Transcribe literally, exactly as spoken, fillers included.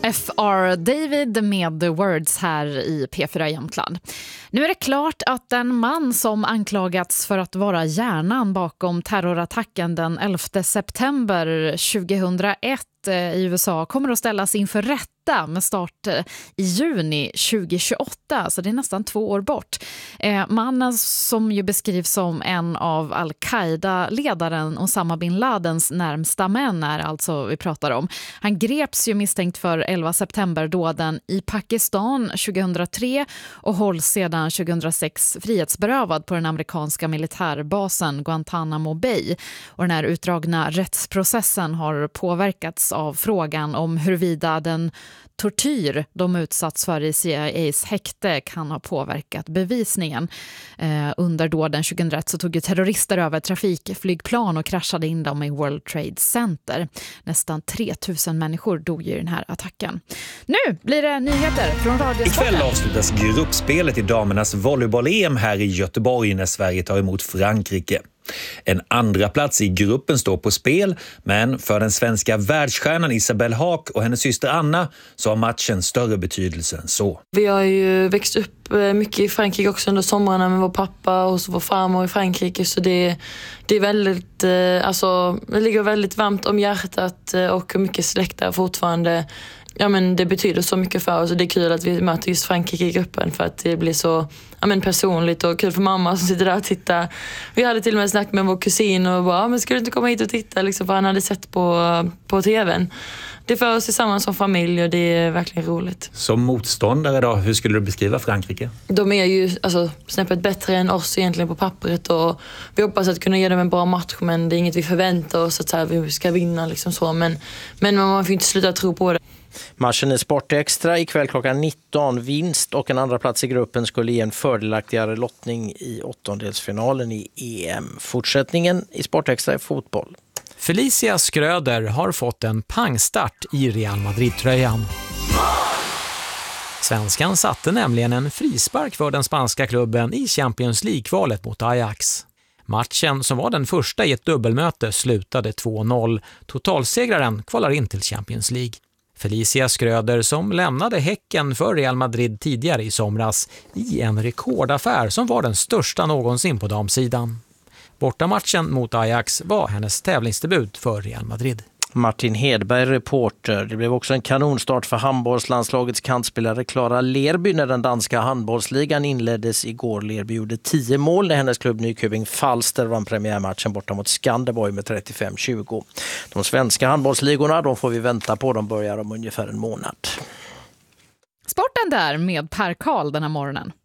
F R David med The Words här i P fyra Jämtland. Nu är det klart att en man som anklagats för att vara hjärnan bakom terrorattacken den elfte september tjugohundraett i U S A kommer att ställas inför rätta med start i juni tjugohundratjugoåtta, så det är nästan två år bort. Eh, mannen som ju beskrivs som en av Al-Qaida-ledaren Osama bin Ladens närmsta män är alltså vi pratar om. Han greps ju misstänkt för elfte september-dåden i Pakistan tjugohundratre och hålls sedan tjugohundrasex frihetsberövad på den amerikanska militärbasen Guantanamo Bay. Och den här utdragna rättsprocessen har påverkats av frågan om huruvida den tortyr de utsatts för i C I A:s häkte kan ha påverkat bevisningen. Eh, under dåden tjugohundraett så tog ju terrorister över trafikflygplan och kraschade in dem i World Trade Center. Nästan tre tusen människor dog i den här attacken. Nu blir det nyheter från Radiosporten. Ikväll avslutas gruppspelet i damernas volleyboll-E M här i Göteborg när Sverige tar emot Frankrike. En andra plats i gruppen står på spel, men för den svenska världsstjärnan Isabelle Haak och hennes syster Anna så har matchen större betydelse än så. Vi har ju växt upp mycket i Frankrike också under somrarna med vår pappa och så vår farmor i Frankrike, så det, det är väldigt, alltså det ligger väldigt varmt om hjärtat och mycket släkt där fortfarande. Ja, men det betyder så mycket för oss och det är kul att vi möter just Frankrike i gruppen för att det blir så ja, men personligt och kul för mamma som sitter där och tittar. Vi hade till och med snackat med vår kusin och bara, men ska du inte komma hit och titta liksom, för han hade sett på, på tvn. Det för oss tillsammans som familj och det är verkligen roligt. Som motståndare då, hur skulle du beskriva Frankrike? De är ju alltså, snäppet bättre än oss egentligen på pappret och vi hoppas att kunna ge dem en bra match, men det är inget vi förväntar oss att så här, vi ska vinna liksom så, men, men man får inte sluta tro på det. Matchen i Sportextra ikväll klockan nitton. Vinst och en andra plats i gruppen skulle ge en fördelaktigare lottning i åttondelsfinalen i E M. Fortsättningen i Sportextra är fotboll. Felicia Skröder har fått en pangstart i Real Madrid-tröjan. Svenskan satte nämligen en frispark för den spanska klubben i Champions League-kvalet mot Ajax. Matchen, som var den första i ett dubbelmöte, slutade två noll. Totalsegraren kvalar in till Champions League. Felicia Skröder, som lämnade Häcken för Real Madrid tidigare i somras i en rekordaffär som var den största någonsin på damsidan. Bortamatchen mot Ajax var hennes tävlingsdebut för Real Madrid. Martin Hedberg, reporter. Det blev också en kanonstart för handbollslandslagets kantspelare Clara Lerby när den danska handbollsligan inleddes igår. Lerby gjorde tio mål när hennes klubb Nyköping Falster vann premiärmatchen borta mot Skanderborg med trettiofem tjugo. De svenska handbollsligorna, de får vi vänta på. De börjar om ungefär en månad. Sporten där med Per Karl den här morgonen.